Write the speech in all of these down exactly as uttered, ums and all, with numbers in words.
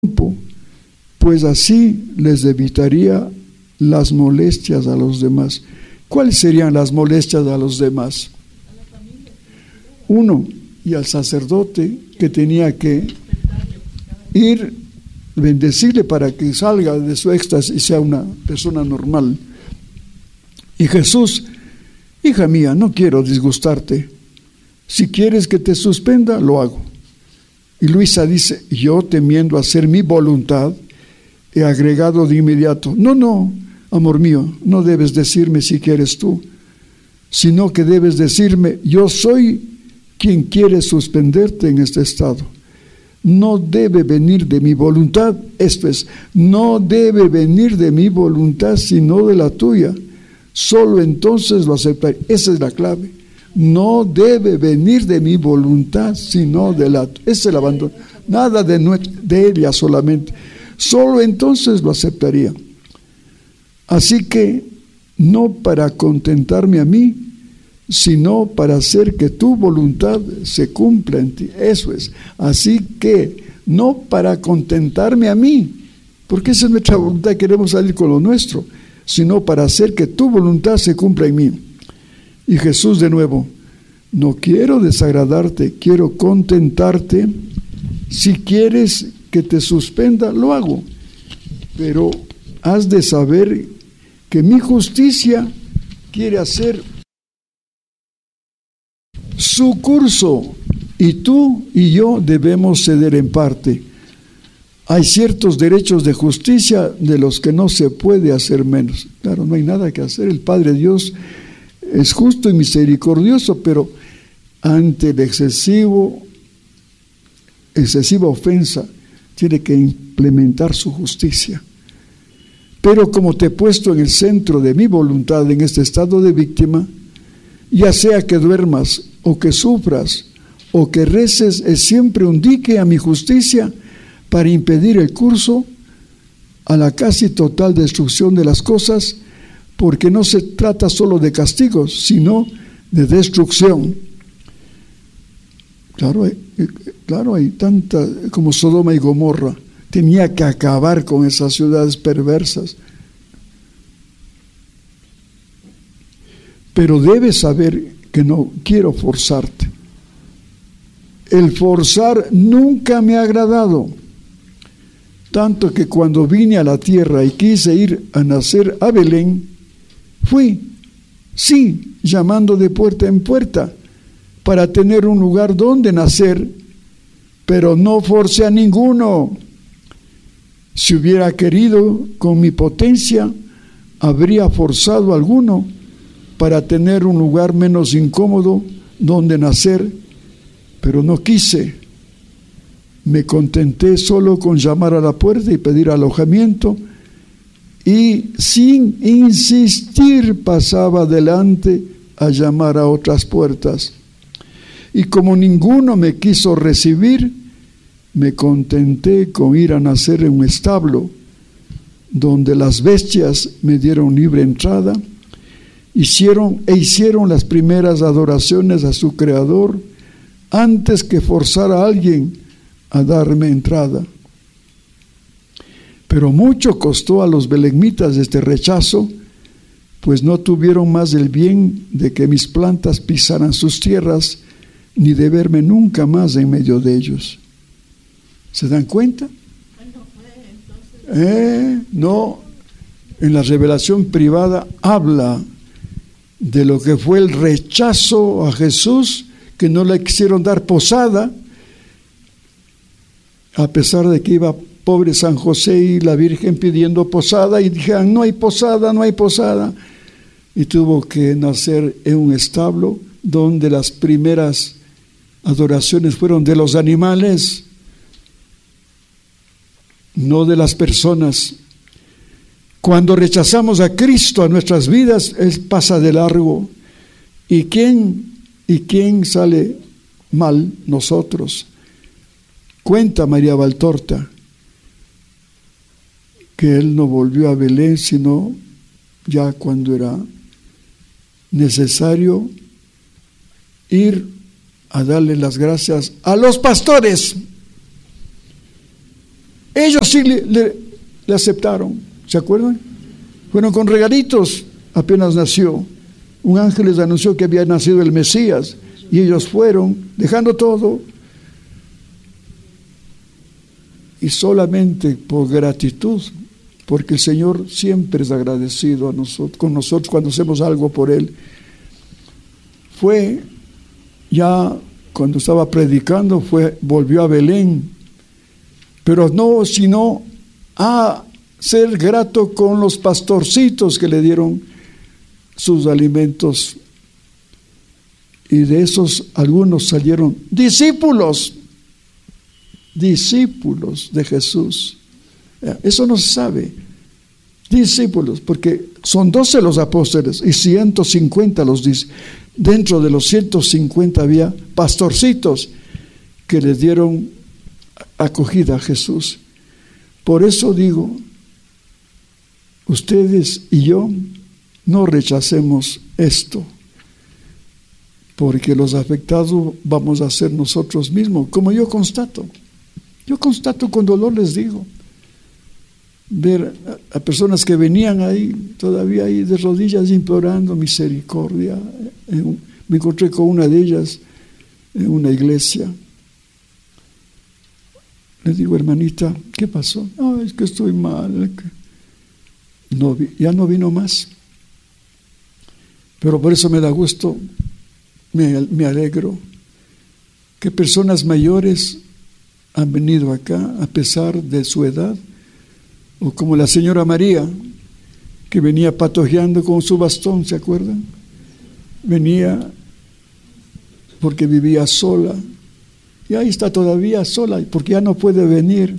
pues así les evitaría las molestias a los demás. ¿Cuáles serían las molestias a los demás? Uno, y al sacerdote que tenía que ir, bendecirle para que salga de su éxtasis y sea una persona normal. Y Jesús: hija mía, no quiero disgustarte. Si quieres que te suspenda, lo hago. Y Luisa dice: yo, temiendo hacer mi voluntad, he agregado de inmediato: no, no, amor mío, no debes decirme si quieres tú, sino que debes decirme: yo soy quien quiere suspenderte en este estado. No debe venir de mi voluntad, esto es, no debe venir de mi voluntad, sino de la tuya. Solo entonces lo aceptaré. Esa es la clave. No debe venir de mi voluntad, sino de la tuya. Ese es el abandono. Nada de, de ella solamente. Solo entonces lo aceptaría. Así que, no para contentarme a mí, sino para hacer que tu voluntad se cumpla en ti. Eso es. Así que, no para contentarme a mí, porque esa es nuestra voluntad, queremos salir con lo nuestro, sino para hacer que tu voluntad se cumpla en mí. Y Jesús de nuevo: no quiero desagradarte, quiero contentarte. Si quieres que te suspenda, lo hago. Pero has de saber que mi justicia quiere hacer su curso, y tú y yo debemos ceder en parte. Hay ciertos derechos de justicia de los que no se puede hacer menos. Claro, no hay nada que hacer. El Padre Dios es justo y misericordioso, pero ante el excesivo, excesiva ofensa, tiene que implementar su justicia. Pero como te he puesto en el centro de mi voluntad en este estado de víctima, ya sea que duermas o que sufras o que reces, es siempre un dique a mi justicia para impedir el curso a la casi total destrucción de las cosas, porque no se trata solo de castigos, sino de destrucción. Claro, hay, claro, hay tanta como Sodoma y Gomorra. Tenía que acabar con esas ciudades perversas. Pero debes saber que no quiero forzarte. El forzar nunca me ha agradado, tanto que cuando vine a la tierra y quise ir a nacer a Belén, fui, sí, llamando de puerta en puerta, para tener un lugar donde nacer, pero no forcé a ninguno. Si hubiera querido, con mi potencia, habría forzado a alguno para tener un lugar menos incómodo donde nacer, pero no quise. Me contenté solo con llamar a la puerta y pedir alojamiento, y sin insistir pasaba adelante a llamar a otras puertas. Y como ninguno me quiso recibir, me contenté con ir a nacer en un establo, donde las bestias me dieron libre entrada, hicieron e hicieron las primeras adoraciones a su Creador, antes que forzar a alguien a darme entrada. Pero mucho costó a los belemnitas este rechazo, pues no tuvieron más el bien de que mis plantas pisaran sus tierras, ni de verme nunca más en medio de ellos. ¿Se dan cuenta? Eh, no, en la revelación privada habla de lo que fue el rechazo a Jesús, que no le quisieron dar posada, a pesar de que iba pobre San José y la Virgen pidiendo posada, y dijeron: no hay posada, no hay posada, y tuvo que nacer en un establo donde las primeras adoraciones fueron de los animales, no de las personas. Cuando rechazamos a Cristo a nuestras vidas, Él pasa de largo. ¿Y quién, y quién sale mal? Nosotros. Cuenta María Valtorta que Él no volvió a Belén, sino ya cuando era necesario ir a darle las gracias a los pastores. Ellos sí le, le, le aceptaron, ¿se acuerdan? Fueron con regalitos, apenas nació. Un ángel les anunció que había nacido el Mesías, y ellos fueron, dejando todo, y solamente por gratitud, porque el Señor siempre es agradecido a nosotros, con nosotros cuando hacemos algo por Él. Fue ya cuando estaba predicando, fue, volvió a Belén, pero no sino a ser grato con los pastorcitos que le dieron sus alimentos, y de esos algunos salieron discípulos, discípulos de Jesús. Eso no se sabe, discípulos, porque son doce los apóstoles y ciento cincuenta los discípulos. Dentro de los ciento cincuenta había pastorcitos que les dieron acogida a Jesús. Por eso digo, ustedes y yo no rechacemos esto, porque los afectados vamos a ser nosotros mismos, como yo constato. Yo constato con dolor, les digo, ver a personas que venían ahí, todavía ahí de rodillas implorando misericordia. Me encontré con una de ellas en una iglesia. Le digo, hermanita, ¿qué pasó? No, es que estoy mal. No, ya no vino más. Pero por eso me da gusto, me, me alegro, que personas mayores han venido acá a pesar de su edad, o como la señora María, que venía patojeando con su bastón, ¿se acuerdan? Venía porque vivía sola, y ahí está todavía sola, porque ya no puede venir,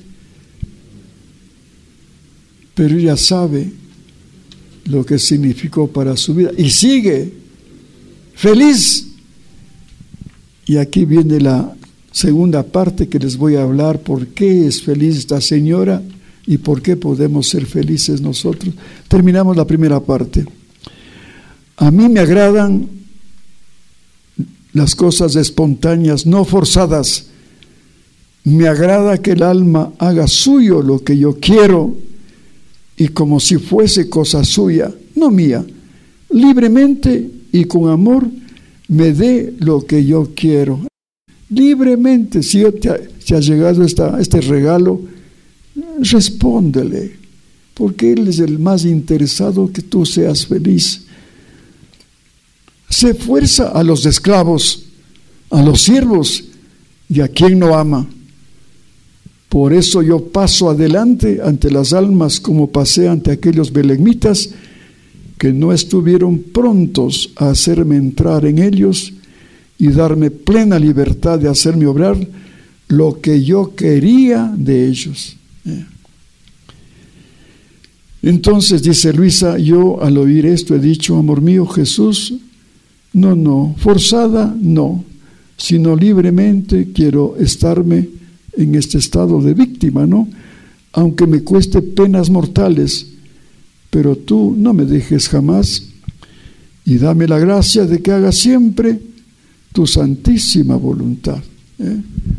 pero ella sabe lo que significó para su vida, y sigue feliz. Y aquí viene la segunda parte que les voy a hablar, por qué es feliz esta señora y por qué podemos ser felices nosotros. Terminamos la primera parte. A mí me agradan las cosas espontáneas, no forzadas. Me agrada que el alma haga suyo lo que yo quiero, y como si fuese cosa suya, no mía, libremente y con amor me dé lo que yo quiero. Libremente, si yo te ha, te ha llegado esta, este regalo, respóndele, porque Él es el más interesado que tú seas feliz. Se fuerza a los esclavos, a los siervos, y a quien no ama. Por eso yo paso adelante ante las almas como pasé ante aquellos belemnitas que no estuvieron prontos a hacerme entrar en ellos y darme plena libertad de hacerme obrar lo que yo quería de ellos. Entonces, dice Luisa, yo al oír esto he dicho, amor mío, Jesús, no, no, forzada no, sino libremente quiero estarme en este estado de víctima, ¿no? Aunque me cueste penas mortales, pero tú no me dejes jamás y dame la gracia de que haga siempre tu santísima voluntad. ¿eh?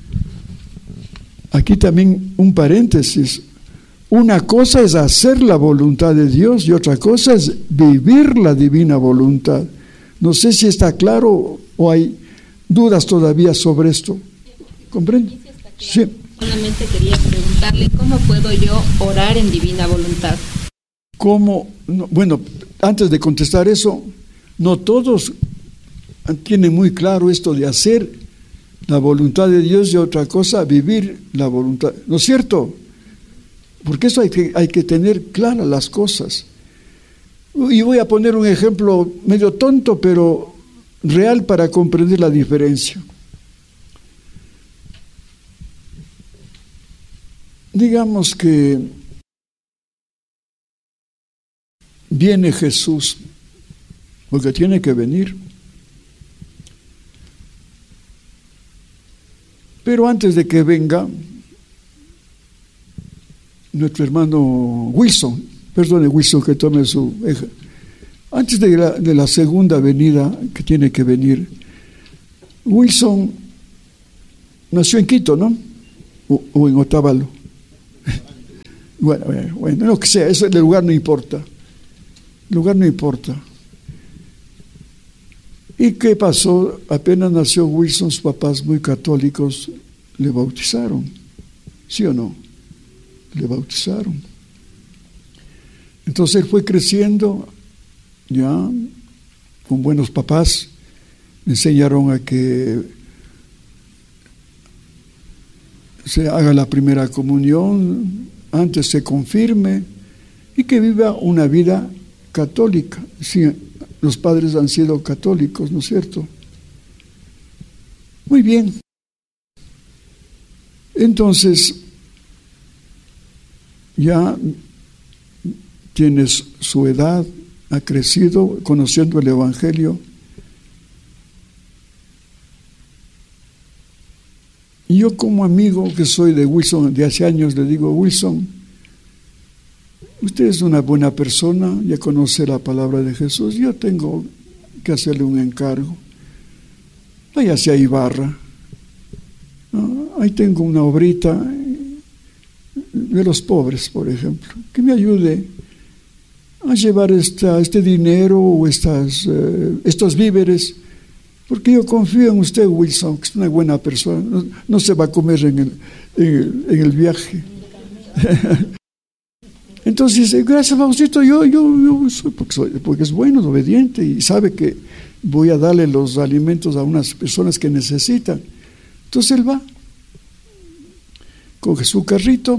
Aquí también un paréntesis. Una cosa es hacer la voluntad de Dios y otra cosa es vivir la divina voluntad. No sé si está claro o hay dudas todavía sobre esto. ¿Comprende? Sí. Solamente quería preguntarle, ¿cómo puedo yo orar en divina voluntad? ¿Cómo? No, bueno, antes de contestar eso, no todos tienen muy claro esto de hacer la voluntad de Dios y otra cosa, vivir la voluntad. ¿No es cierto? Porque eso hay que, hay que tener claras las cosas. Y voy a poner un ejemplo medio tonto, pero real para comprender la diferencia. Digamos que viene Jesús, porque tiene que venir. Pero antes de que venga, nuestro hermano Wilson, perdone Wilson que tome su eje, antes de la, de la segunda venida que tiene que venir, Wilson nació en Quito, ¿no? O, o en Otavalo. Bueno, bueno, lo que sea, eso el lugar no importa. El lugar no importa. ¿Y qué pasó? Apenas nació Wilson, sus papás muy católicos le bautizaron. ¿Sí o no? Le bautizaron. Entonces él fue creciendo, ya, con buenos papás. Le enseñaron a que se haga la primera comunión, antes se confirme y que viva una vida católica. Sí, los padres han sido católicos, ¿no es cierto? Muy bien. Entonces, ya tienes su edad, ha crecido conociendo el Evangelio. Y yo como amigo que soy de Wilson, de hace años, le digo, Wilson, usted es una buena persona, ya conoce la palabra de Jesús, yo tengo que hacerle un encargo. Vaya hacia Ibarra, ¿no? Ahí tengo una obrita de los pobres, por ejemplo, que me ayude a llevar esta, este dinero o estas, eh, estos víveres, porque yo confío en usted, Wilson, que es una buena persona, no, no se va a comer en el, en el, en el viaje. Entonces dice, gracias, Faustito, yo, yo, yo soy porque, soy, porque es bueno, obediente y sabe que voy a darle los alimentos a unas personas que necesitan. Entonces él va, coge su carrito.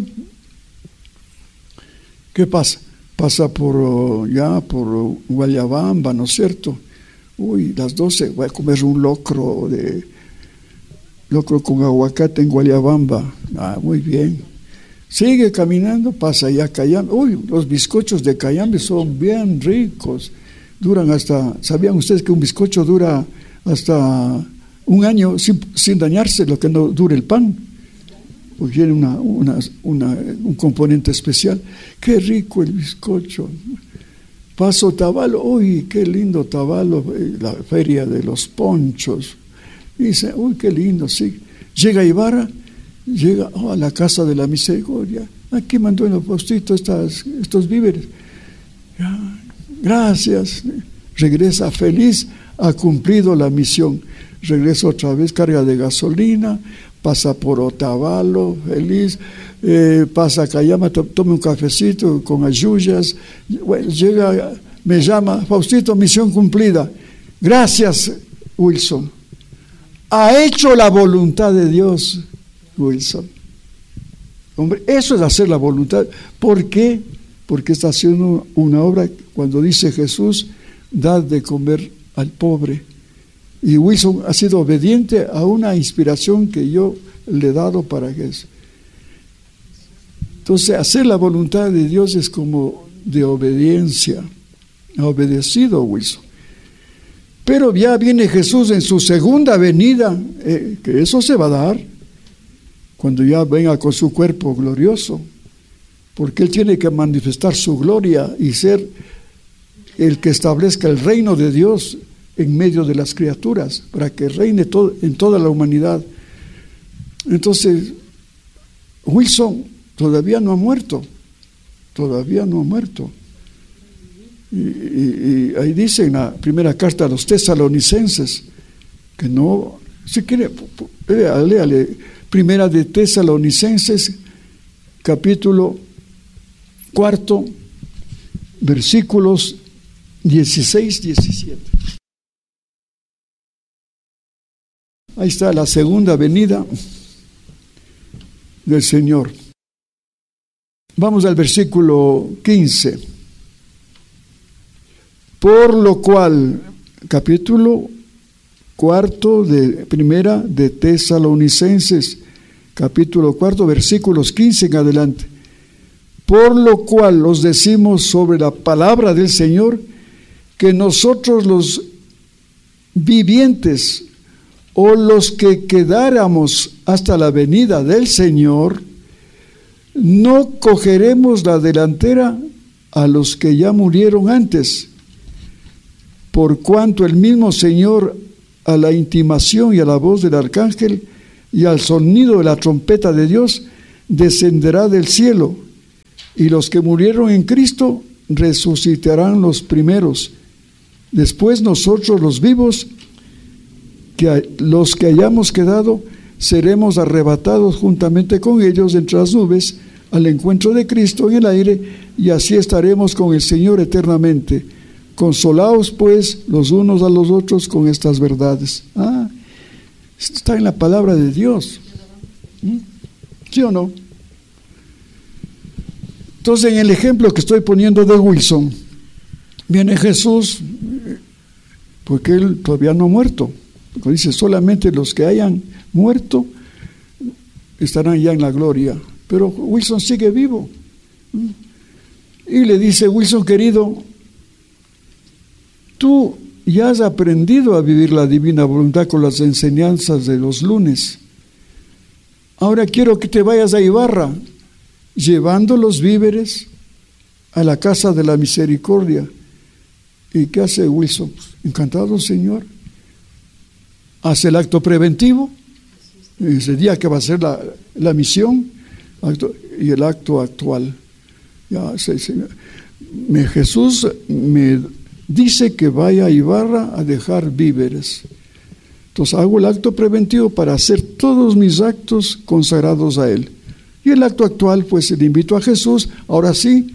¿Qué pasa? Pasa por ya por Guayabamba, ¿no es cierto? Uy, las doce, voy a comer un locro de locro con aguacate en Guayabamba. Ah, muy bien. Sigue caminando, pasa ya a Cayambe. Uy, los bizcochos de Cayambe son bien ricos. Duran hasta, ¿sabían ustedes que un bizcocho dura hasta un año sin, sin dañarse, lo que no dure el pan? Porque tiene una, una, una, un componente especial. Qué rico el bizcocho. Paso Tabalo, uy, qué lindo Tabalo, la feria de los ponchos. Y dice, uy, qué lindo, sí. Llega a Ibarra, llega oh, a la casa de la misericordia. Aquí mandó en el postito estas, estos víveres. Ya, gracias. Regresa feliz, ha cumplido la misión. Regresa otra vez, carga de gasolina, pasa por Otavalo, feliz, eh, pasa a Cayama, to, tome un cafecito con ayuyas, bueno, llega, me llama, Faustito, misión cumplida. Gracias, Wilson. Ha hecho la voluntad de Dios, Wilson. Hombre, eso es hacer la voluntad. ¿Por qué? Porque está haciendo una obra, cuando dice Jesús, dad de comer al pobre. Y Wilson ha sido obediente a una inspiración que yo le he dado para eso. Entonces, hacer la voluntad de Dios es como de obediencia. Ha obedecido Wilson. Pero ya viene Jesús en su segunda venida, eh, que eso se va a dar cuando ya venga con su cuerpo glorioso, porque Él tiene que manifestar su gloria y ser el que establezca el reino de Dios en medio de las criaturas, para que reine todo, en toda la humanidad. Entonces, Wilson todavía no ha muerto, todavía no ha muerto. Y, y, y ahí dice en la primera carta a los tesalonicenses, que no, si quiere, léale, léale, primera de Tesalonicenses, capítulo cuarto, versículos dieciséis, diecisiete. Ahí está la segunda venida del Señor. Vamos al versículo quince. Por lo cual, capítulo cuarto de primera de Tesalonicenses, capítulo cuarto, versículos quince en adelante. Por lo cual os decimos sobre la palabra del Señor, que nosotros los vivientes, o los que quedáramos hasta la venida del Señor, no cogeremos la delantera a los que ya murieron antes, por cuanto el mismo Señor, a la intimación y a la voz del arcángel y al sonido de la trompeta de Dios, descenderá del cielo, Y los que murieron en Cristo resucitarán los primeros. Después nosotros los vivos, que los que hayamos quedado, seremos arrebatados juntamente con ellos entre las nubes al encuentro de Cristo en el aire, y así estaremos con el Señor eternamente. Consolaos pues los unos a los otros con estas verdades. Ah, está en la palabra de Dios. ¿Sí o no? Entonces, en el ejemplo que estoy poniendo de Wilson, viene Jesús, porque él todavía no ha muerto. Porque dice, solamente los que hayan muerto estarán ya en la gloria. Pero Wilson sigue vivo. Y le dice, Wilson querido, tú ya has aprendido a vivir la divina voluntad con las enseñanzas de los lunes. Ahora quiero que te vayas a Ibarra, llevando los víveres a la casa de la misericordia. ¿Y qué hace Wilson? Encantado, Señor. Hace el acto preventivo, ese día que va a ser la, la misión, acto, y el acto actual. Ya, se, se, me, Jesús me dice que vaya a Ibarra a dejar víveres. Entonces hago el acto preventivo para hacer todos mis actos consagrados a Él. Y el acto actual, pues le invito a Jesús, ahora sí,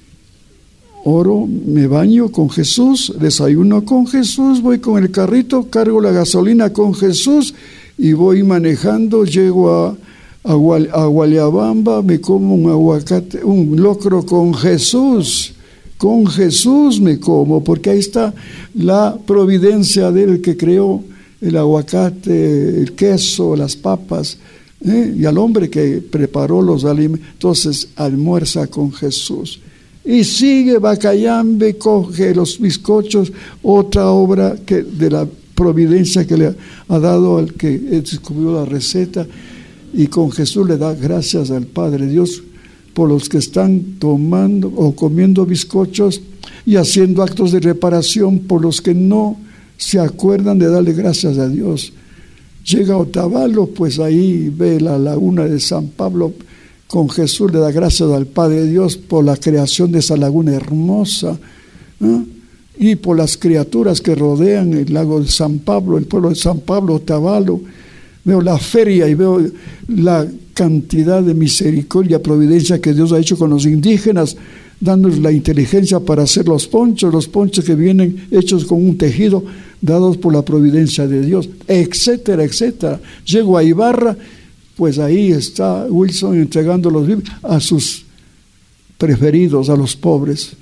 oro, me baño con Jesús, desayuno con Jesús, voy con el carrito, cargo la gasolina con Jesús y voy manejando, llego a, a, a Guayabamba, me como un aguacate, un locro con Jesús, con Jesús me como, porque ahí está la providencia del que creó el aguacate, el queso, las papas, ¿eh? Y al hombre que preparó los alimentos. Entonces almuerza con Jesús y sigue Bacayambe, coge los bizcochos, otra obra que de la providencia que le ha dado al que descubrió la receta, y con Jesús le da gracias al Padre Dios por los que están tomando o comiendo bizcochos y haciendo actos de reparación por los que no se acuerdan de darle gracias a Dios. Llega a Otavalo, pues ahí ve la laguna de San Pablo, con Jesús le da gracias al Padre Dios por la creación de esa laguna hermosa, ¿eh? Y por las criaturas que rodean el lago de San Pablo, el pueblo de San Pablo, Otavalo. Veo la feria y veo la cantidad de misericordia, providencia que Dios ha hecho con los indígenas, dándoles la inteligencia para hacer los ponchos, los ponchos que vienen hechos con un tejido, dados por la providencia de Dios, etcétera, etcétera. Llego a Ibarra, pues ahí está Wilson entregando los víveres a sus preferidos, a los pobres.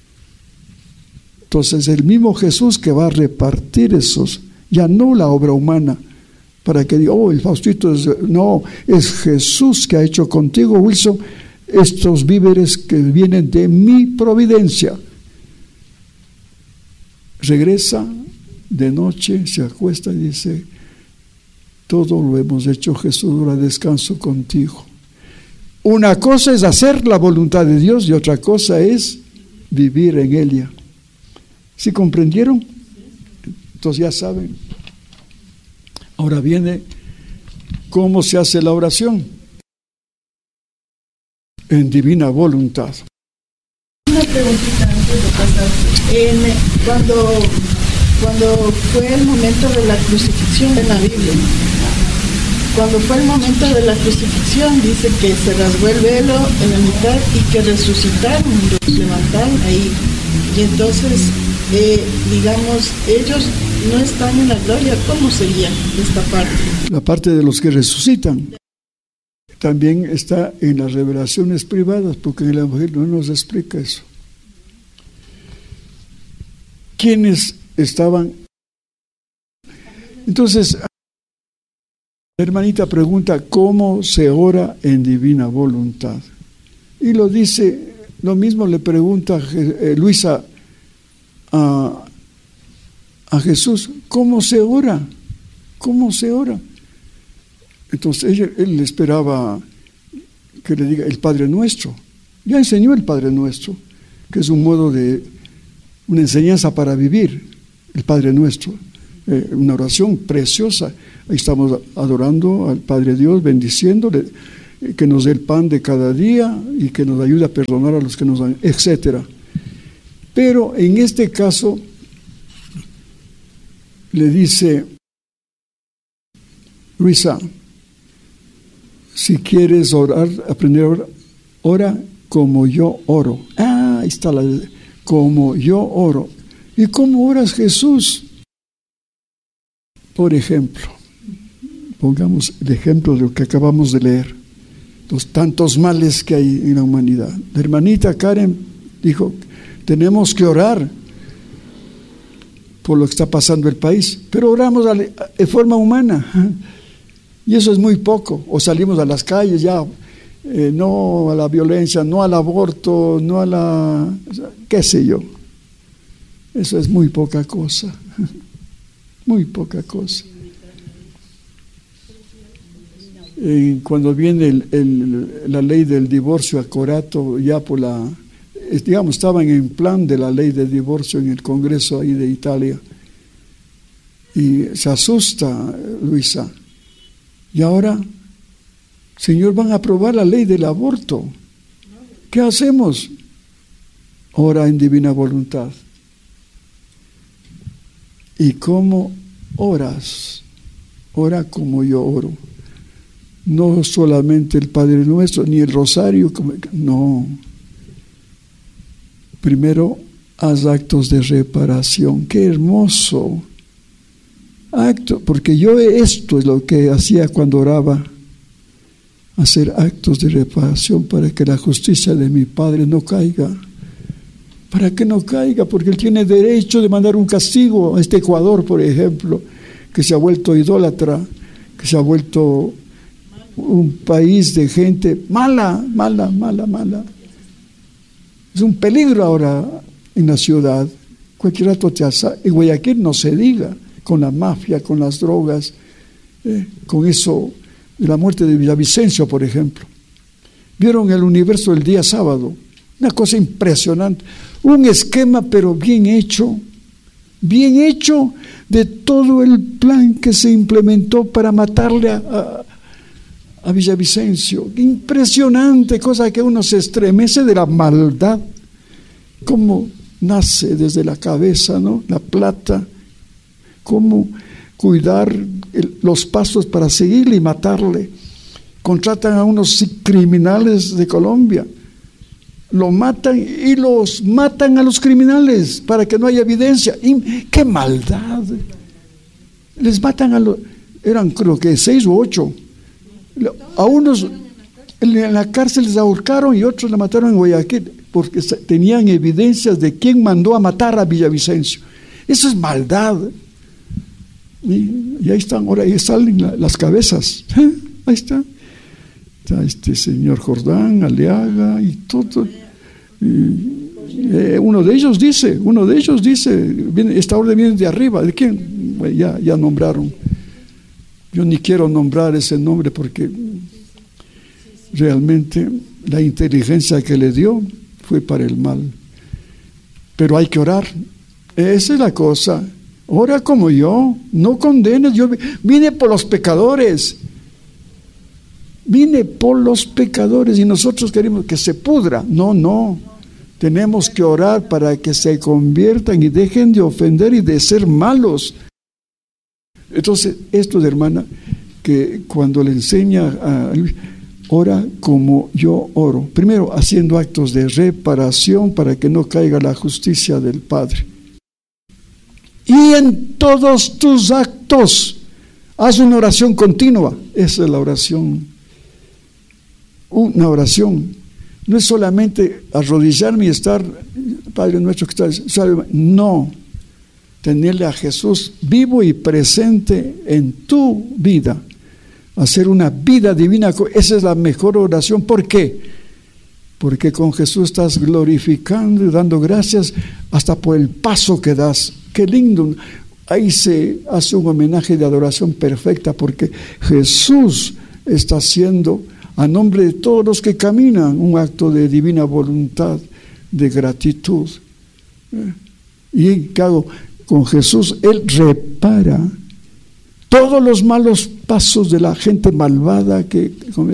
Entonces el mismo Jesús que va a repartir esos, ya no la obra humana, para que diga, oh, el Faustito es... No, es Jesús que ha hecho contigo, Wilson, estos víveres que vienen de mi providencia. Regresa de noche, se acuesta y dice, todo lo hemos hecho, Jesús, ahora descanso contigo. Una cosa es hacer la voluntad de Dios y otra cosa es vivir en ella. ¿Sí comprendieron? Entonces ya saben. Ahora viene cómo se hace la oración en divina voluntad. Una preguntita antes de pasar. En, cuando, cuando fue el momento de la crucifixión en la Biblia, cuando fue el momento de la crucifixión, dice que se rasgó el velo en la mitad y que resucitaron, los levantaron ahí. Y entonces, eh, digamos, ellos no están en la gloria. ¿Cómo sería esta parte? La parte de los que resucitan también está en las revelaciones privadas, porque en el Evangelio no nos explica eso. ¿Quiénes estaban? Entonces, la hermanita pregunta, ¿cómo se ora en divina voluntad? Y lo dice, lo mismo le pregunta eh, Luisa a, a Jesús, ¿cómo se ora? ¿Cómo se ora? Entonces ella, él le esperaba que le diga el Padre Nuestro. Ya enseñó el Padre Nuestro, que es un modo de, una enseñanza para vivir, el Padre Nuestro. Eh, una oración preciosa. Ahí estamos adorando al Padre Dios, bendiciéndole. que nos dé el pan de cada día y que nos ayude a perdonar a los que nos dan, etcétera. Pero en este caso le dice: Luisa, si quieres orar, aprender a orar, ora como yo oro. Ah, ahí está la, como yo oro. ¿Y cómo oras, Jesús? Por ejemplo, pongamos el ejemplo de lo que acabamos de leer, los tantos males que hay en la humanidad. La hermanita Karen dijo: tenemos que orar por lo que está pasando en el país, pero oramos de forma humana, y eso es muy poco. O salimos a las calles ya, eh, no a la violencia, no al aborto, no a la, qué sé yo. Eso es muy poca cosa, muy poca cosa. Eh, cuando viene el, el, la ley del divorcio a Corato, ya por la, digamos, estaban en plan de la ley del divorcio en el Congreso ahí de Italia, y se asusta Luisa. Y ahora, Señor, van a aprobar la ley del aborto. ¿Qué hacemos? Ora en divina voluntad. ¿Y cómo oras? Ora como yo oro. No solamente el Padre Nuestro, ni el Rosario, no. Primero, haz actos de reparación. ¡Qué hermoso! Acto, porque yo esto es lo que hacía cuando oraba. Hacer actos de reparación para que la justicia de mi Padre no caiga. Para que no caiga, porque Él tiene derecho de mandar un castigo a este Ecuador, por ejemplo, que se ha vuelto idólatra, que se ha vuelto un país de gente mala, mala, mala, mala. Es un peligro ahora en la ciudad. Cualquier rato te asa. En Guayaquil no se diga, con la mafia, con las drogas, eh, con eso de la muerte de Villavicencio, por ejemplo. Vieron el Universo el día sábado, una cosa impresionante, un esquema pero bien hecho, bien hecho de todo el plan que se implementó para matarle a, a, a Villavicencio. Impresionante, cosa que uno se estremece de la maldad, cómo nace desde la cabeza, ¿no? La plata, cómo cuidar el, los pasos para seguirle y matarle. Contratan a unos criminales de Colombia, lo matan y los matan a los criminales para que no haya evidencia. Y, ¡qué maldad! Les matan a los, eran creo que seis o ocho. A unos en la cárcel les ahorcaron y otros la mataron en Guayaquil porque tenían evidencias de quién mandó a matar a Villavicencio. Eso es maldad. Y, y ahí están, ahora ahí salen la, las cabezas. ¿Eh? Ahí está. Está este señor Jordán, Aliaga y todo. Y, eh, uno de ellos dice, uno de ellos dice, viene, esta orden viene de arriba. ¿De quién? Bueno, ya, ya nombraron. Yo ni quiero nombrar ese nombre porque realmente la inteligencia que le dio fue para el mal. Pero hay que orar. Esa es la cosa. Ora como yo, no condenes. Yo vine por los pecadores. Vine por los pecadores y nosotros queremos que se pudra. No, no. Tenemos que orar para que se conviertan y dejen de ofender y de ser malos. Entonces, esto de hermana, que cuando le enseña a ora como yo oro. Primero, haciendo actos de reparación para que no caiga la justicia del Padre. Y en todos tus actos, haz una oración continua. Esa es la oración. Una oración. No es solamente arrodillarme y estar, Padre nuestro que estás, no. Tenerle a Jesús vivo y presente en tu vida. Hacer una vida divina. Esa es la mejor oración. ¿Por qué? Porque con Jesús estás glorificando y dando gracias hasta por el paso que das. Qué lindo. Ahí se hace un homenaje de adoración perfecta porque Jesús está haciendo a nombre de todos los que caminan un acto de divina voluntad, de gratitud. ¿Y qué hago? Con Jesús, Él repara todos los malos pasos de la gente malvada que comete.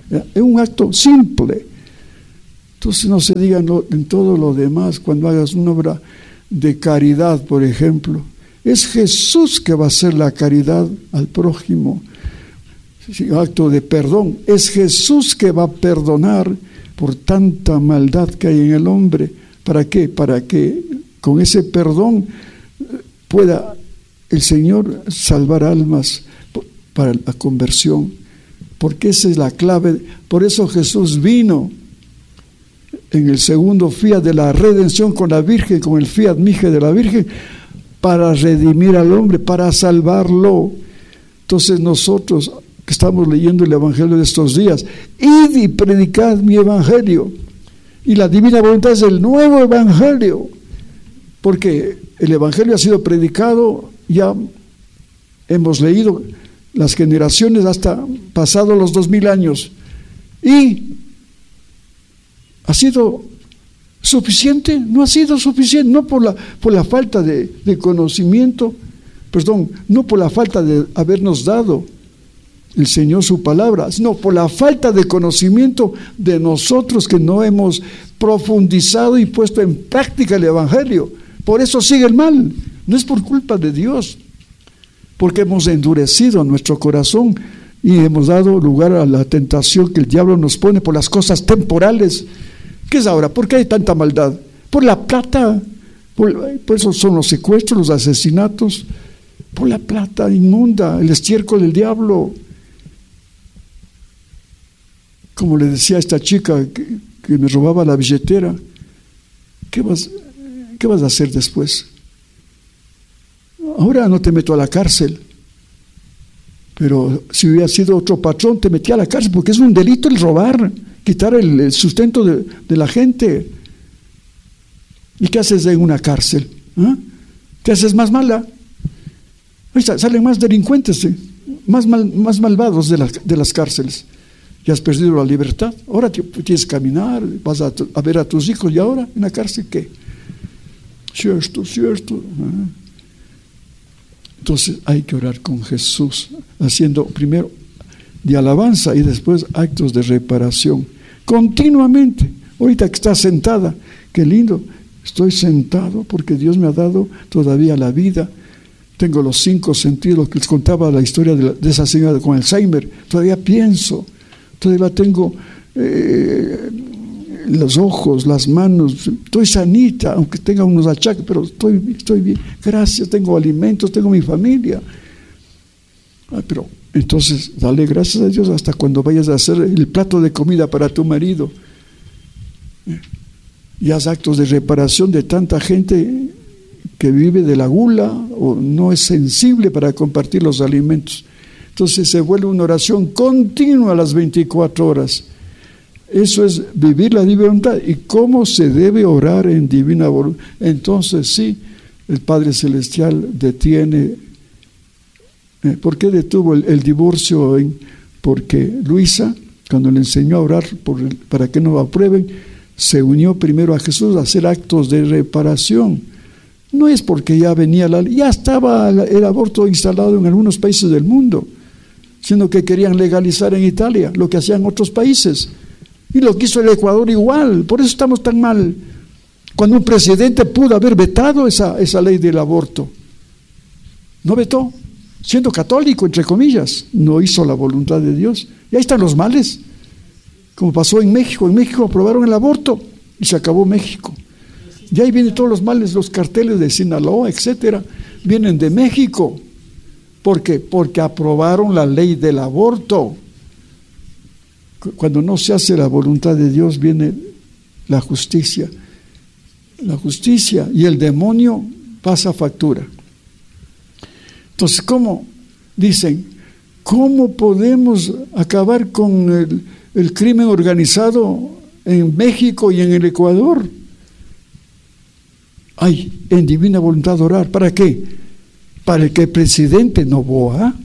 Es un acto simple. Entonces no se diga no, en todo lo demás, cuando hagas una obra de caridad, por ejemplo, es Jesús que va a hacer la caridad al prójimo. Acto de perdón, es Jesús que va a perdonar por tanta maldad que hay en el hombre. ¿Para qué? Para que con ese perdón pueda el Señor salvar almas para la conversión, porque esa es la clave. Por eso Jesús vino en el segundo fiat de la redención con la Virgen, con el fiat mije de la Virgen, para redimir al hombre, para salvarlo. Entonces nosotros que estamos leyendo el Evangelio de estos días, id y predicad mi Evangelio, y la divina voluntad es el nuevo Evangelio, porque el Evangelio ha sido predicado, ya hemos leído las generaciones hasta pasados los dos mil años, y ha sido suficiente, no ha sido suficiente, no por la, por la falta de, de conocimiento, perdón, no por la falta de habernos dado el Señor su palabra, sino por la falta de conocimiento de nosotros que no hemos profundizado y puesto en práctica el Evangelio. Por eso sigue el mal, no es por culpa de Dios, porque hemos endurecido nuestro corazón y hemos dado lugar a la tentación que el diablo nos pone por las cosas temporales. ¿Qué es ahora? ¿Por qué hay tanta maldad? Por la plata, por, por eso son los secuestros, los asesinatos, por la plata inmunda, el estiércol del diablo. Como le decía a esta chica que, que me robaba la billetera, ¿qué vas, ¿qué vas a hacer después? Ahora no te meto a la cárcel, pero si hubiera sido otro patrón te metía a la cárcel, porque es un delito el robar, quitar el, el sustento de, de la gente. ¿Y qué haces en una cárcel? ¿Ah? ¿Te haces más mala? Ahí salen más delincuentes, ¿eh? más, mal, más malvados de, la, de las cárceles. Ya has perdido la libertad, ahora tienes que caminar, vas a, a ver a tus hijos, y ahora en la cárcel, ¿qué? Cierto, cierto. ¿Ah? Entonces hay que orar con Jesús, haciendo primero de alabanza y después actos de reparación, continuamente. Ahorita que estás sentada, qué lindo, estoy sentado porque Dios me ha dado todavía la vida. Tengo los cinco sentidos, que les contaba la historia de, la, de esa señora con Alzheimer. Todavía pienso, todavía tengo eh, los ojos, las manos, estoy sanita, aunque tenga unos achaques, pero estoy, estoy bien. Gracias, tengo alimentos, tengo mi familia. Ah, pero entonces, dale gracias a Dios hasta cuando vayas a hacer el plato de comida para tu marido. Y haz actos de reparación de tanta gente que vive de la gula o no es sensible para compartir los alimentos. Entonces se vuelve una oración continua a las veinticuatro horas. Eso es vivir la divina voluntad. ¿Y cómo se debe orar en divina voluntad? Entonces sí, el Padre Celestial detiene. Eh, ¿Por qué detuvo el, el divorcio? En, porque Luisa, cuando le enseñó a orar por el, para que no aprueben, se unió primero a Jesús a hacer actos de reparación. No es porque ya venía la ley, ya estaba el aborto instalado en algunos países del mundo, sino que querían legalizar en Italia lo que hacían otros países. Y lo quiso el Ecuador igual, por eso estamos tan mal. Cuando un presidente pudo haber vetado esa, esa ley del aborto, no vetó, siendo católico, entre comillas, no hizo la voluntad de Dios. Y ahí están los males, como pasó en México. En México aprobaron el aborto y se acabó México. Y ahí vienen todos los males, los carteles de Sinaloa, etcétera, vienen de México. ¿Por qué? Porque aprobaron la ley del aborto. Cuando no se hace la voluntad de Dios, viene la justicia. La justicia y el demonio pasa factura. Entonces, ¿cómo? Dicen, ¿cómo podemos acabar con el, el crimen organizado en México y en el Ecuador? Ay, en divina voluntad orar. ¿Para qué? Para que el presidente Noboa,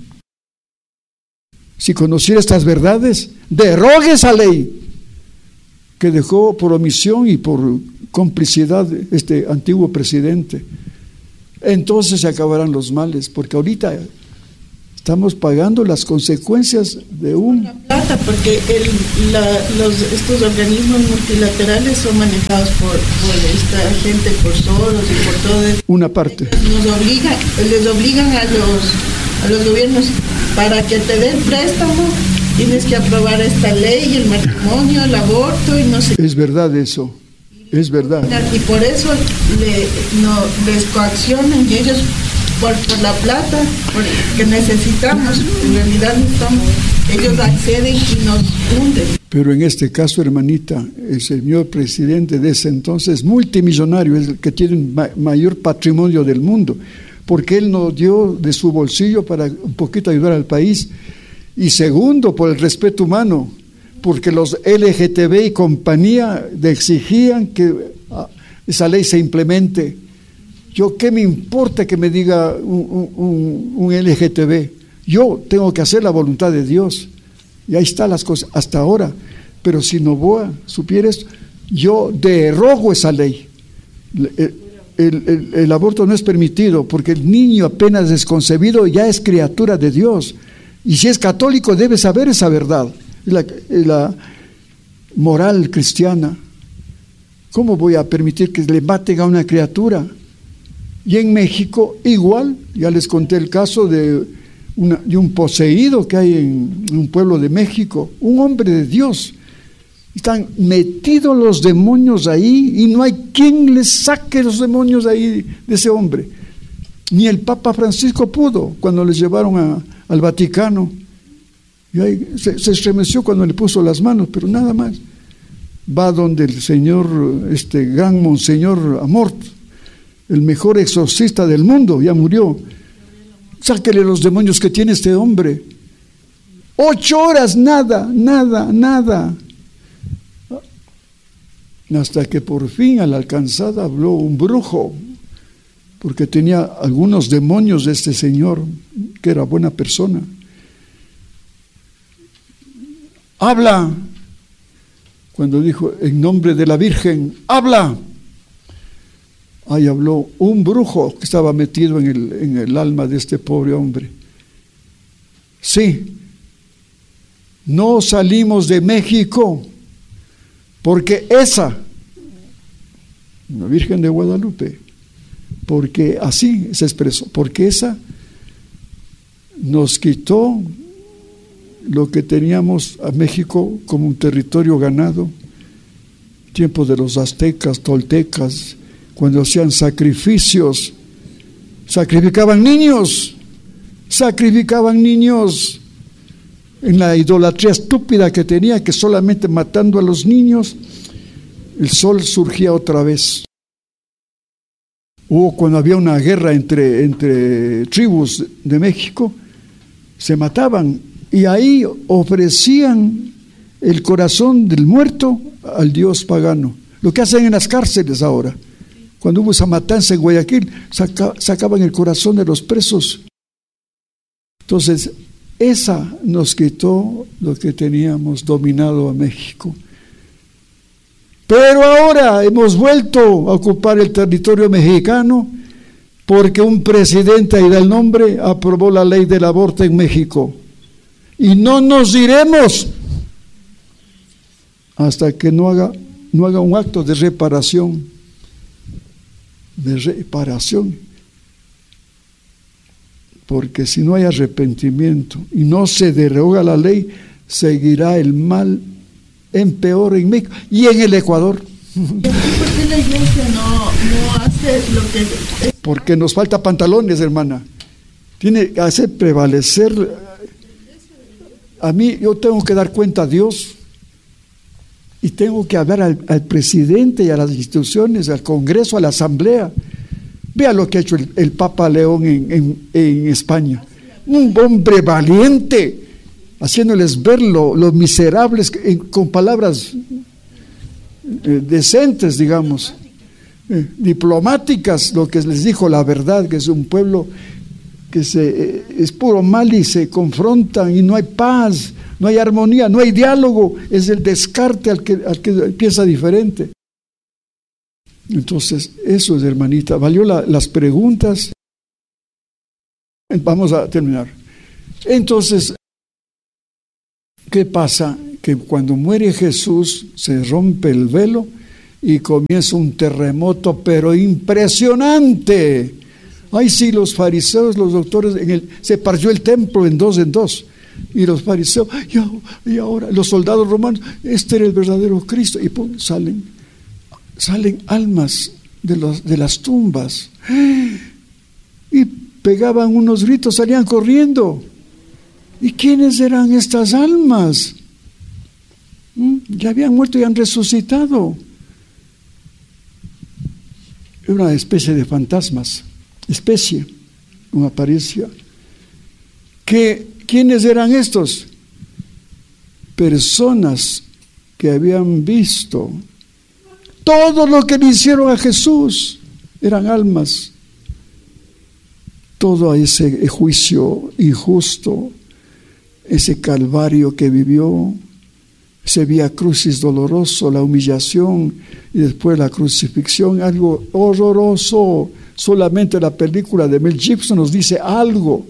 si conociera estas verdades, derogue esa ley que dejó por omisión y por complicidad este antiguo presidente. Entonces se acabarán los males, porque ahorita Estamos pagando las consecuencias de un... La plata, porque el, la, los, estos organismos multilaterales son manejados por, por esta gente, por Soros y por todo eso. Una parte. Nos obligan, les obligan a los, a los gobiernos, para que te den préstamo, tienes que aprobar esta ley, el matrimonio, el aborto y no sé. Es verdad eso, es verdad. Y por eso le, no, les coaccionan y ellos... Por, por la plata por, que necesitamos, en realidad necesitamos, ellos acceden y nos hunden. Pero en este caso, hermanita, el señor presidente de ese entonces, multimillonario, es el que tiene un ma- mayor patrimonio del mundo, porque él nos dio de su bolsillo para un poquito ayudar al país. Y segundo, por el respeto humano, porque los L G T B y compañía exigían que ah, esa ley se implemente. Yo, ¿qué me importa que me diga un, un, un L G T B? Yo tengo que hacer la voluntad de Dios. Y ahí están las cosas hasta ahora. Pero si Novoa supiera esto, yo derogo esa ley. El, el, el, el aborto no es permitido porque el niño apenas desconcebido ya es criatura de Dios. Y si es católico debe saber esa verdad. La, la moral cristiana. ¿Cómo voy a permitir que le maten a una criatura? Y en México igual, ya les conté el caso de, una, de un poseído que hay en, en un pueblo de México, un hombre de Dios. Están metidos los demonios ahí y no hay quien les saque los demonios de ahí de ese hombre. Ni el Papa Francisco pudo cuando les llevaron a, al Vaticano. Y ahí se, se estremeció cuando le puso las manos, pero nada más. Va donde el señor, este gran monseñor Amort, el mejor exorcista del mundo, ya murió. Sáquele los demonios que tiene este hombre. Ocho horas, nada, nada, nada. Hasta que por fin a la alcanzada habló un brujo, porque tenía algunos demonios de este señor, que era buena persona. Habla. Cuando dijo, en nombre de la Virgen, habla. Ahí habló un brujo que estaba metido en el, en el alma de este pobre hombre. Sí, no salimos de México porque esa, la Virgen de Guadalupe, porque así se expresó, porque esa nos quitó lo que teníamos a México como un territorio ganado, tiempo de los aztecas, toltecas, cuando hacían sacrificios, sacrificaban niños, sacrificaban niños en la idolatría estúpida que tenía, que solamente matando a los niños, el sol surgía otra vez. O cuando había una guerra entre, entre tribus de México, se mataban y ahí ofrecían el corazón del muerto al dios pagano. Lo que hacen en las cárceles ahora. Cuando hubo esa matanza en Guayaquil, saca, sacaban el corazón de los presos. Entonces, esa nos quitó lo que teníamos dominado a México. Pero ahora hemos vuelto a ocupar el territorio mexicano porque un presidente, ahí da el nombre, aprobó la ley del aborto en México. Y no nos iremos hasta que no haga, no haga un acto de reparación. de reparación, porque si no hay arrepentimiento y no se deroga la ley, seguirá el mal en peor en México y en el Ecuador. ¿Por qué la iglesia no, no hace lo que...? Porque nos falta pantalones, hermana. Tiene que hacer prevalecer. A mí, yo tengo que dar cuenta a Dios y tengo que hablar al, al presidente y a las instituciones, al Congreso, a la Asamblea. Vea lo que ha hecho el, el Papa León en, en, en España. Un hombre valiente, haciéndoles ver lo, lo miserables, en, con palabras eh, decentes, digamos, eh, diplomáticas, lo que les dijo la verdad, que es un pueblo que se, eh, es puro mal y se confrontan y no hay paz. No hay armonía, no hay diálogo, es el descarte al que, al que piensa diferente. Entonces, eso es, hermanita, valió la, las preguntas. Vamos a terminar. Entonces, ¿qué pasa? Que cuando muere Jesús se rompe el velo y comienza un terremoto, pero impresionante. Ay, sí, los fariseos, los doctores, en el, se partió el templo en dos en dos. Y los fariseos, y ahora los soldados romanos, este era el verdadero Cristo. Y pum, salen, salen almas de, los, de las tumbas. Y pegaban unos gritos, salían corriendo. ¿Y quiénes eran estas almas? ¿Mm? Ya habían muerto y han resucitado. Una especie de fantasmas, especie, una apariencia. ¿Qué, ¿Quiénes eran estos? Personas que habían visto todo lo que le hicieron a Jesús. Eran almas. Todo ese juicio injusto, ese calvario que vivió, ese vía crucis doloroso, la humillación y después la crucifixión, algo horroroso. Solamente la película de Mel Gibson nos dice algo.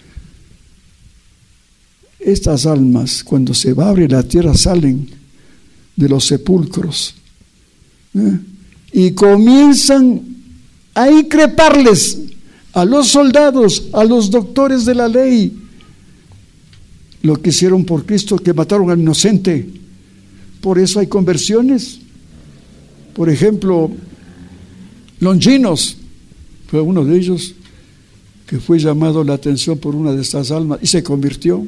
Estas almas, cuando se va a abrir la tierra, salen de los sepulcros, ¿eh? Y comienzan a increparles a los soldados, a los doctores de la ley, lo que hicieron por Cristo, que mataron al inocente. Por eso hay conversiones. Por ejemplo, Longinos fue uno de ellos que fue llamado la atención por una de estas almas y se convirtió.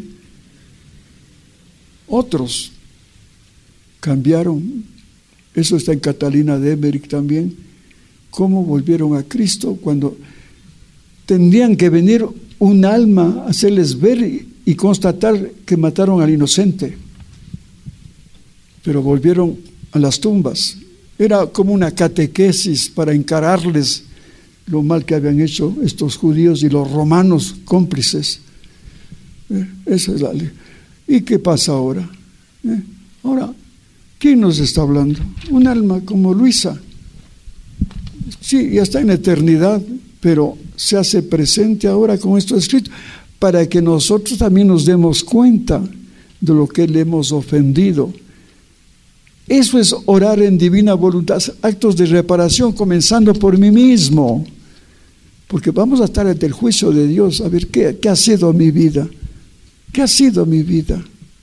Otros cambiaron. Eso está en Catalina de Emmerich también. Cómo volvieron a Cristo cuando tendrían que venir un alma a hacerles ver y, y constatar que mataron al inocente. Pero volvieron a las tumbas. Era como una catequesis para encararles lo mal que habían hecho estos judíos y los romanos cómplices. Eh, esa es la ley. ¿Y qué pasa ahora? ¿Eh? Ahora, ¿quién nos está hablando? Un alma como Luisa. Sí, ya está en la eternidad, pero se hace presente ahora con esto escrito para que nosotros también nos demos cuenta de lo que le hemos ofendido. Eso es orar en divina voluntad, actos de reparación, comenzando por mí mismo, porque vamos a estar ante el juicio de Dios, a ver qué, qué ha sido mi vida, qué ha sido mi vida.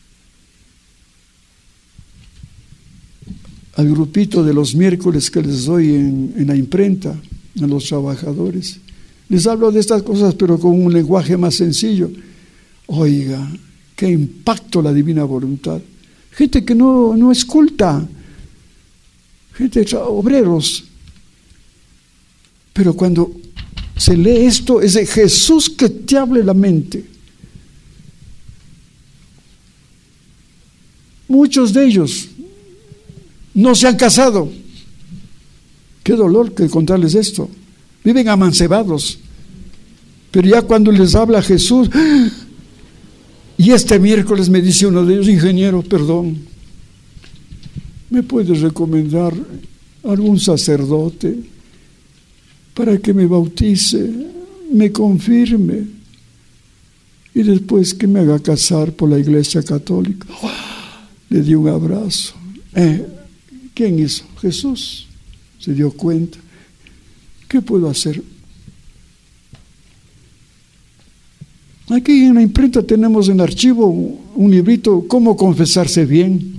Al grupito de los miércoles que les doy en, en la imprenta, a los trabajadores, les hablo de estas cosas, pero con un lenguaje más sencillo. Oiga, qué impacto la divina voluntad. Gente que no, no es culta, gente, obreros. Pero cuando se lee esto, es de Jesús que te hable la mente. Muchos de ellos no se han casado. Qué dolor que contarles esto. Viven amancebados. Pero ya cuando les habla Jesús... Y este miércoles me dice uno de ellos, ingeniero, perdón, ¿me puedes recomendar algún sacerdote para que me bautice, me confirme y después que me haga casar por la Iglesia Católica? Le di un abrazo. Eh, ¿Quién hizo? Jesús. Se dio cuenta. ¿Qué puedo hacer? Aquí en la imprenta tenemos en archivo un librito, ¿Cómo confesarse bien?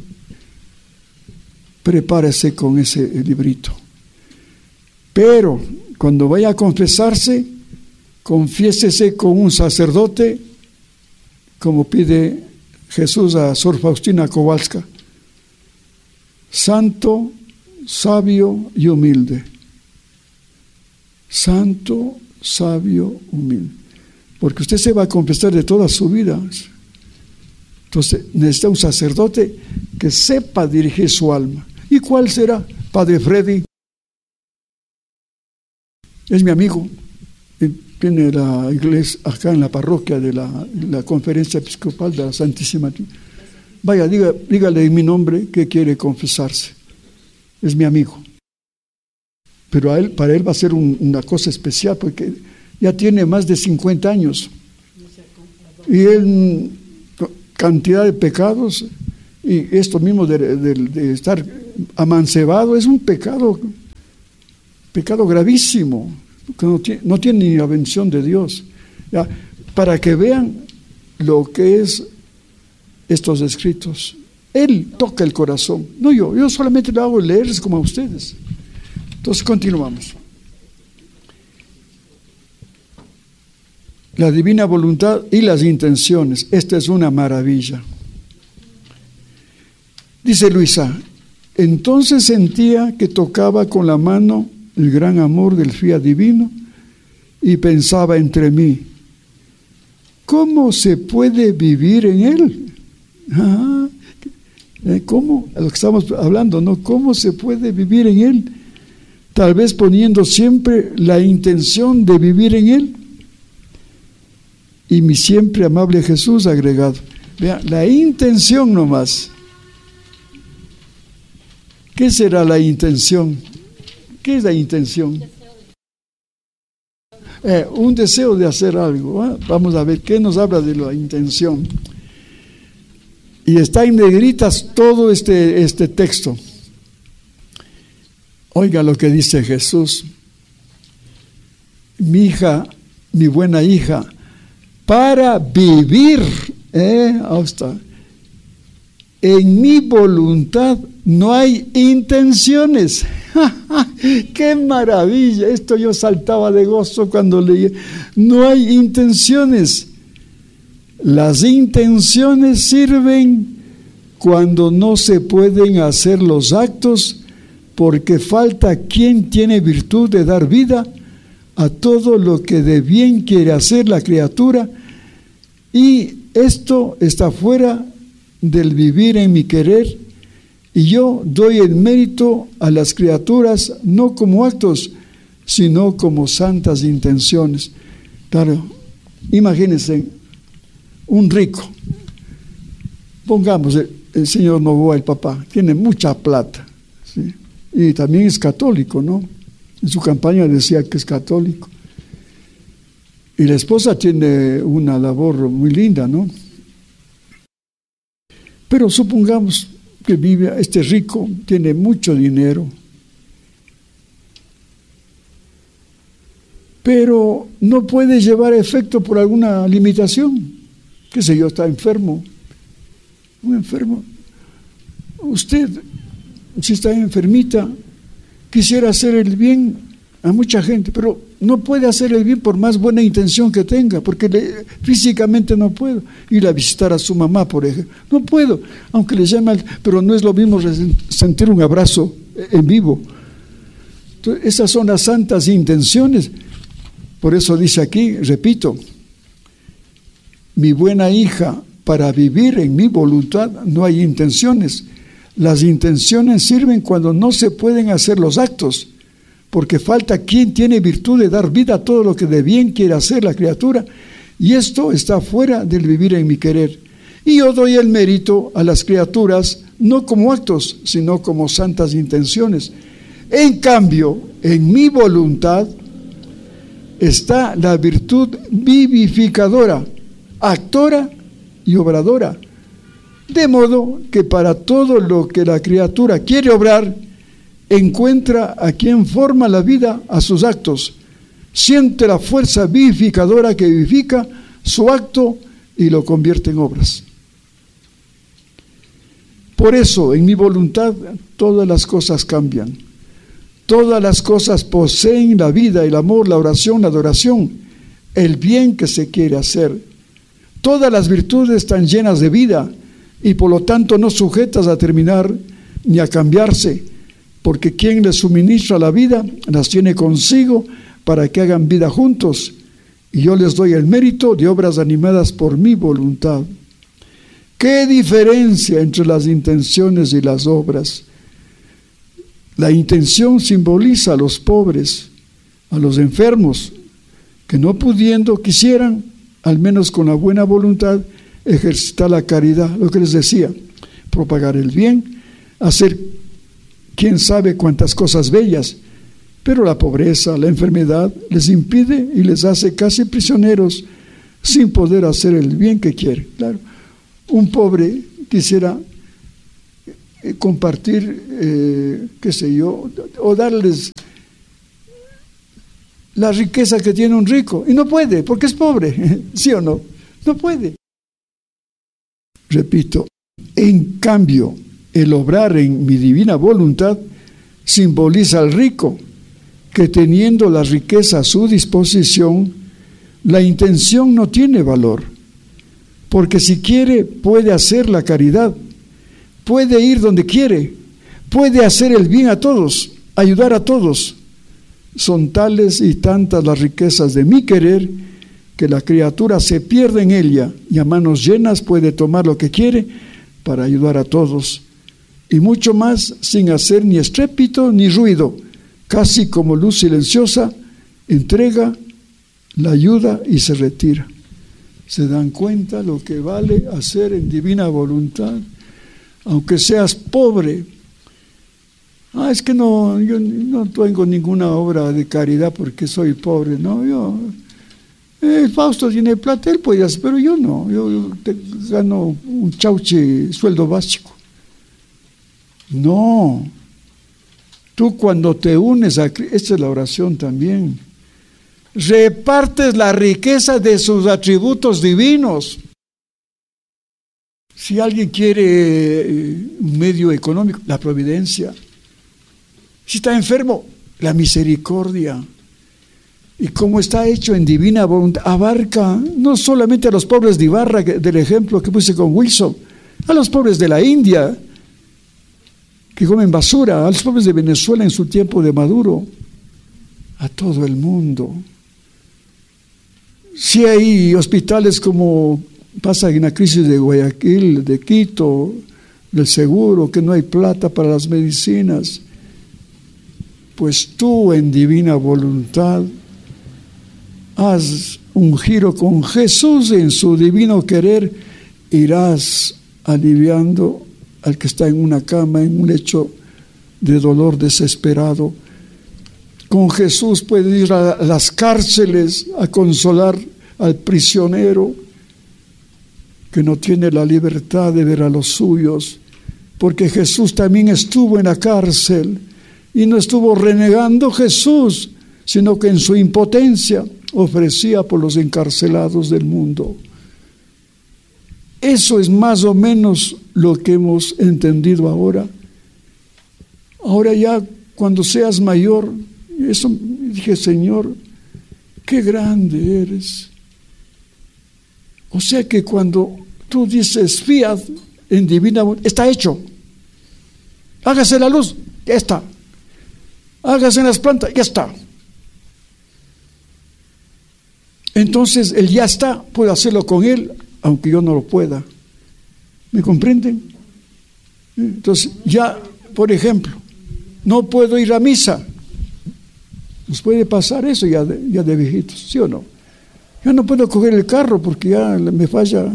Prepárese con ese librito. Pero cuando vaya a confesarse, confiésese con un sacerdote, como pide Jesús a Sor Faustina Kowalska. Santo, sabio y humilde. Santo, sabio, humilde. Porque usted se va a confesar de toda su vida. Entonces necesita un sacerdote que sepa dirigir su alma. ¿Y cuál será? Padre Freddy. Es mi amigo. Tiene la iglesia acá en la parroquia de la, la Conferencia Episcopal de la Santísima Trinidad. Vaya, diga, dígale en mi nombre que quiere confesarse. Es mi amigo. Pero a él, para él va a ser un, una cosa especial porque ya tiene más de cincuenta años. y en cantidad de pecados, y esto mismo de, de, de estar amancebado es un pecado, pecado gravísimo, que no tiene, no tiene ni la bendición de Dios. Ya, para que vean lo que es estos escritos. Él toca el corazón, no yo, yo solamente lo hago leerles como a ustedes. Entonces continuamos. La divina voluntad y las intenciones, esta es una maravilla. Dice Luisa, entonces sentía que tocaba con la mano el gran amor del fiat divino y pensaba entre mí, ¿cómo se puede vivir en él? Ah, ¿cómo? A lo que estamos hablando, ¿no? ¿Cómo se puede vivir en él? Tal vez poniendo siempre la intención de vivir en él. Y mi siempre amable Jesús agregado. Vean, la intención nomás. ¿Qué será la intención? ¿Qué es la intención? Eh, un deseo de hacer algo. ¿eh? Vamos a ver qué nos habla de la intención. Y está en negritas todo este, este texto. Oiga lo que dice Jesús. Mi hija, mi buena hija, para vivir, ¿eh? Hasta, en mi voluntad no hay intenciones. ¡Qué maravilla! Esto yo saltaba de gozo cuando leía. No hay intenciones. Las intenciones sirven cuando no se pueden hacer los actos porque falta quien tiene virtud de dar vida a todo lo que de bien quiere hacer la criatura, y esto está fuera del vivir en mi querer, y yo doy el mérito a las criaturas no como actos, sino como santas intenciones. Claro, imagínense un rico, pongamos el, el señor Novoa, el papá, tiene mucha plata, ¿sí? Y también es católico, ¿no? En su campaña decía que es católico. Y la esposa tiene una labor muy linda, ¿no? Pero supongamos que vive, este rico tiene mucho dinero, pero no puede llevar efecto por alguna limitación. Qué sé yo, está enfermo. Un enfermo. Usted, si está enfermita, quisiera hacer el bien a mucha gente, pero no puede hacer el bien por más buena intención que tenga, porque le, físicamente no puedo ir a visitar a su mamá, por ejemplo. No puedo, aunque le llame, pero no es lo mismo sentir un abrazo en vivo. Entonces, esas son las santas intenciones. Por eso dice aquí, repito, mi buena hija, para vivir en mi voluntad no hay intenciones. Las intenciones sirven cuando no se pueden hacer los actos, porque falta quien tiene virtud de dar vida a todo lo que de bien quiere hacer la criatura, y esto está fuera del vivir en mi querer. Y yo doy el mérito a las criaturas, no como actos, sino como santas intenciones. En cambio, en mi voluntad está la virtud vivificadora, actora y obradora. De modo que para todo lo que la criatura quiere obrar, encuentra a quien forma la vida a sus actos, siente la fuerza vivificadora que vivifica su acto y lo convierte en obras. Por eso, en mi voluntad, todas las cosas cambian. Todas las cosas poseen la vida, el amor, la oración, la adoración, el bien que se quiere hacer. Todas las virtudes están llenas de vida y por lo tanto no sujetas a terminar ni a cambiarse, porque quien les suministra la vida las tiene consigo para que hagan vida juntos, y yo les doy el mérito de obras animadas por mi voluntad. ¿Qué diferencia entre las intenciones y las obras? La intención simboliza a los pobres, a los enfermos, que no pudiendo quisieran, al menos con la buena voluntad, ejercitar la caridad, lo que les decía, propagar el bien, hacer quién sabe cuántas cosas bellas, pero la pobreza, la enfermedad les impide y les hace casi prisioneros sin poder hacer el bien que quiere. Claro, un pobre quisiera eh, compartir, eh, qué sé yo, o darles la riqueza que tiene un rico, y no puede, porque es pobre, ¿sí o no? No puede. Repito, en cambio, el obrar en mi divina voluntad simboliza al rico, que teniendo la riqueza a su disposición, la intención no tiene valor, porque si quiere puede hacer la caridad, puede ir donde quiere, puede hacer el bien a todos, ayudar a todos. Son tales y tantas las riquezas de mi querer que la criatura se pierde en ella y a manos llenas puede tomar lo que quiere para ayudar a todos, y mucho más sin hacer ni estrépito ni ruido, casi como luz silenciosa, entrega la ayuda y se retira. ¿Se dan cuenta lo que vale hacer en divina voluntad? Aunque seas pobre. Ah, es que no, yo no tengo ninguna obra de caridad porque soy pobre. No, yo, eh, Fausto tiene plata, él puede hacer, pero yo no. Yo te, gano un chauche sueldo básico. No. Tú cuando te unes a Cristo, esta es la oración también, repartes la riqueza de sus atributos divinos. Si alguien quiere un medio económico, la providencia. Si está enfermo, la misericordia. Y como está hecho en divina voluntad, abarca no solamente a los pobres de Ibarra, del ejemplo que puse con Wilson, a los pobres de la India, que comen basura, a los pobres de Venezuela en su tiempo de Maduro, a todo el mundo. Si hay hospitales como pasa en la crisis de Guayaquil, de Quito, del seguro, que no hay plata para las medicinas, pues tú en divina voluntad haz un giro con Jesús en su divino querer, irás aliviando al que está en una cama, en un lecho de dolor desesperado. Con Jesús puedes ir a las cárceles a consolar al prisionero que no tiene la libertad de ver a los suyos, porque Jesús también estuvo en la cárcel y no estuvo renegando Jesús, sino que en su impotencia ofrecía por los encarcelados del mundo. Eso es más o menos lo que hemos entendido ahora. Ahora ya cuando seas mayor, eso dije, Señor, qué grande eres. O sea que cuando tú dices fiat en divina voluntad, está hecho. Hágase la luz, ya está. Hágase en las plantas, ya está. Entonces el ya está, puedo hacerlo con él, aunque yo no lo pueda. ¿Me comprenden? Entonces ya, por ejemplo, no puedo ir a misa. Nos puede pasar eso ya de, ya de viejitos, ¿sí o no? Ya no puedo coger el carro porque ya me falla.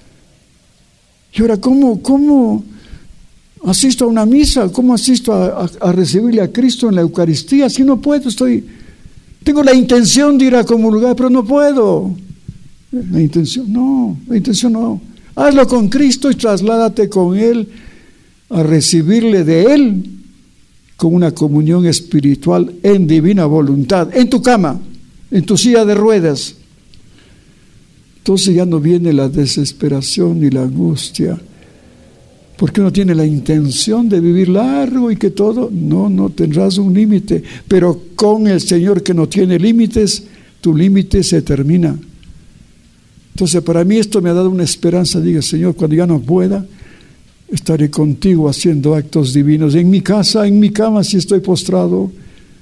Y ahora, ¿cómo, cómo asisto a una misa? ¿Cómo asisto a, a, a recibirle a Cristo en la Eucaristía? Si no puedo, estoy, tengo la intención de ir a comulgar, pero no puedo. La intención, no, la intención no. Hazlo con Cristo y trasládate con Él a recibirle de Él con una comunión espiritual en divina voluntad, en tu cama, en tu silla de ruedas. Entonces ya no viene la desesperación ni la angustia, porque uno tiene la intención de vivir largo y que todo, no, no tendrás un límite, pero con el Señor que no tiene límites, tu límite se termina. Entonces para mí esto me ha dado una esperanza. Diga, Señor, cuando ya no pueda, estaré contigo haciendo actos divinos en mi casa, en mi cama, si estoy postrado,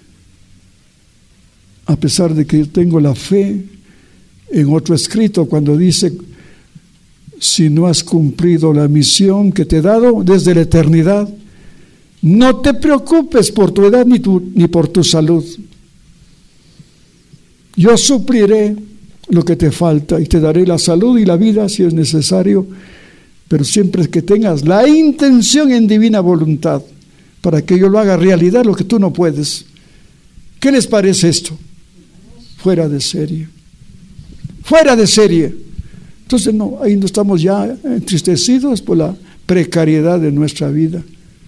a pesar de que tengo la fe. En otro escrito, cuando dice, si no has cumplido la misión que te he dado desde la eternidad, no te preocupes por tu edad ni, tu, ni por tu salud. Yo supliré lo que te falta y te daré la salud y la vida si es necesario, pero siempre que tengas la intención en divina voluntad para que yo lo haga realidad lo que tú no puedes. ¿Qué les parece esto? Fuera de serie. fuera de serie. Entonces no, ahí no estamos ya entristecidos por la precariedad de nuestra vida.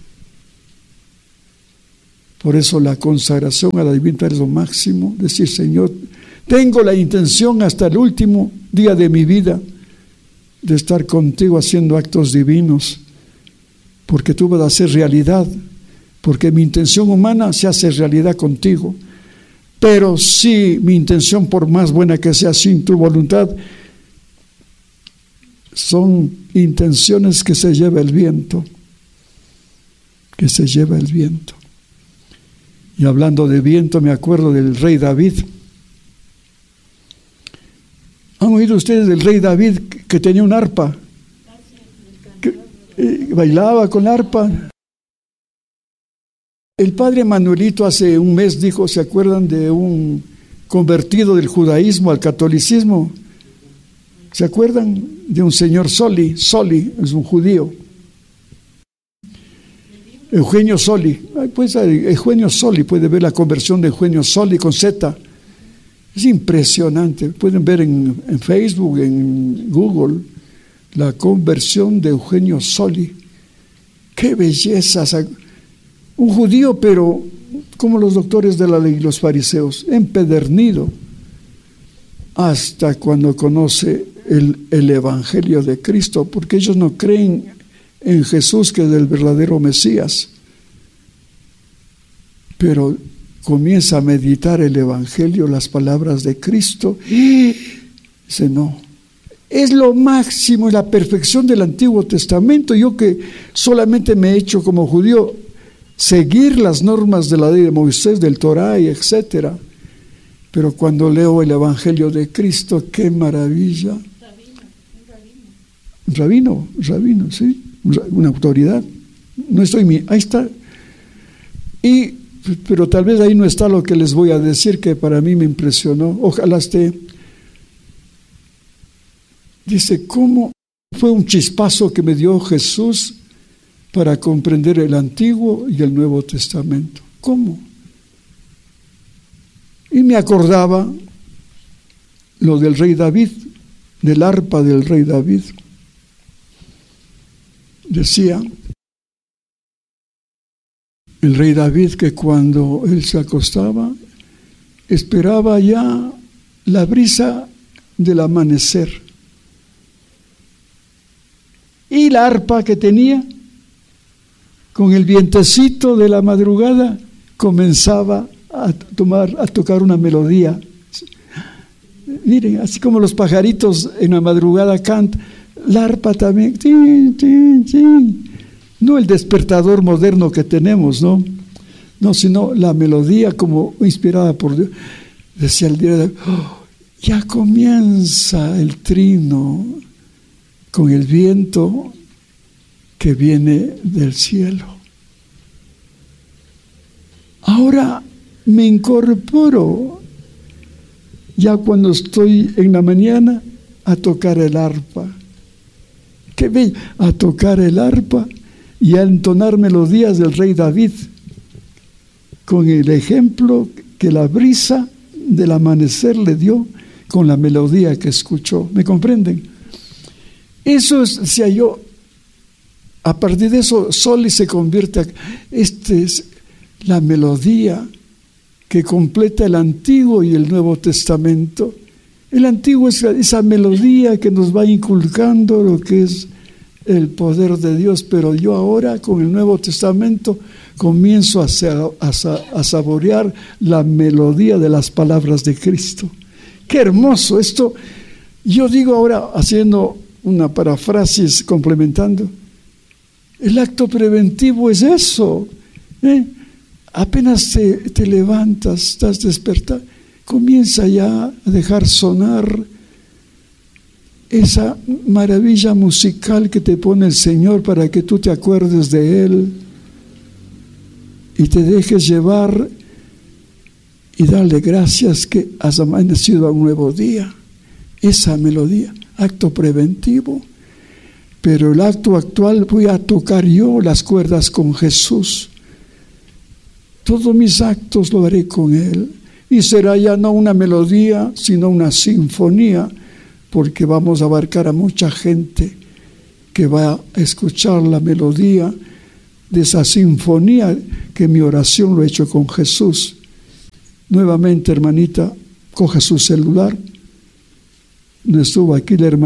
Por eso la consagración a la divinidad es lo máximo. Decir, Señor, tengo la intención hasta el último día de mi vida de estar contigo haciendo actos divinos, porque tú vas a hacer realidad, porque mi intención humana se hace realidad contigo. Pero si mi intención, por más buena que sea, sin tu voluntad, son intenciones que se lleva el viento, que se lleva el viento. Y hablando de viento, me acuerdo del rey David. ¿Han oído ustedes del rey David que tenía un arpa? Que eh, bailaba con la arpa. El padre Manuelito hace un mes dijo, ¿se acuerdan de un convertido del judaísmo al catolicismo? ¿Se acuerdan de un señor Soli? Soli es un judío. Eugenio Soli. Pues Eugenio Soli, puede ver la conversión de Eugenio Soli con Z. Es impresionante. Pueden ver en, en Facebook, en Google, la conversión de Eugenio Soli. ¡Qué belleza! Un judío, pero como los doctores de la ley, los fariseos, empedernido, hasta cuando conoce el, el Evangelio de Cristo, porque ellos no creen en Jesús, que es el verdadero Mesías. Pero comienza a meditar el Evangelio, las palabras de Cristo, y dice, no, es lo máximo, la perfección del Antiguo Testamento. Yo que solamente me he hecho como judío seguir las normas de la ley de Moisés, del Torá y etcétera. Pero cuando leo el Evangelio de Cristo, ¡qué maravilla! Un rabino, un rabino, sí, una autoridad. No estoy, ahí está. Y, pero tal vez ahí no está lo que les voy a decir, que para mí me impresionó. Ojalá esté. Dice, ¿cómo fue un chispazo que me dio Jesús para comprender el Antiguo y el Nuevo Testamento? ¿Cómo? Y me acordaba lo del rey David, del arpa del rey David. Decía el rey David que cuando él se acostaba, esperaba ya la brisa del amanecer. Y la arpa que tenía, con el vientecito de la madrugada, comenzaba a tomar, a tocar una melodía. Miren, así como los pajaritos en la madrugada cantan, la arpa también, tin, tin, tin. No el despertador moderno que tenemos, no, no, sino la melodía como inspirada por Dios. Decía el día de oh, ya comienza el trino con el viento que viene del cielo. Ahora me incorporo ya cuando estoy en la mañana a tocar el arpa. Qué bello, a tocar el arpa y a entonar melodías del rey David, con el ejemplo que la brisa del amanecer le dio con la melodía que escuchó. ¿Me comprenden? Eso es, decía yo, a partir de eso, Soli se convierte a, este es la melodía que completa el Antiguo y el Nuevo Testamento. El Antiguo es esa melodía que nos va inculcando lo que es el poder de Dios, pero yo ahora con el Nuevo Testamento comienzo a, a, a saborear la melodía de las palabras de Cristo. ¡Qué hermoso! Esto, yo digo ahora, haciendo una paráfrasis, complementando, el acto preventivo es eso, ¿eh? Apenas te, te levantas, estás despertado, comienza ya a dejar sonar esa maravilla musical que te pone el Señor para que tú te acuerdes de Él y te dejes llevar y darle gracias que has amanecido a un nuevo día. Esa melodía, acto preventivo. Pero el acto actual, voy a tocar yo las cuerdas con Jesús. Todos mis actos lo haré con Él. Y será ya no una melodía, sino una sinfonía porque vamos a abarcar a mucha gente que va a escuchar la melodía de esa sinfonía que mi oración lo he hecho con Jesús. Nuevamente, hermanita, coja su celular. No estuvo aquí la hermanita.